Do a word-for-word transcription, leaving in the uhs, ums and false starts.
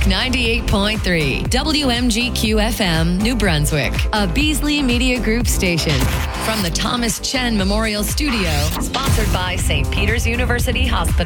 Talk ninety-eight point three, W M G Q F M, New Brunswick, a Beasley Media Group station. From the Thomas Chen Memorial Studio, sponsored by Saint Peter's University Hospital.